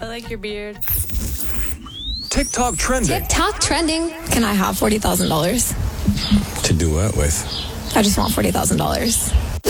like your beard. TikTok trending. TikTok trending. Can I have $40,000? To do what with? I just want $40,000.